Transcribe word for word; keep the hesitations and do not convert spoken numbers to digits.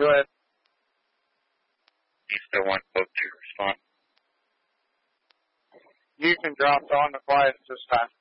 Go ahead. You still want both to respond? You can drop on the quiet this time.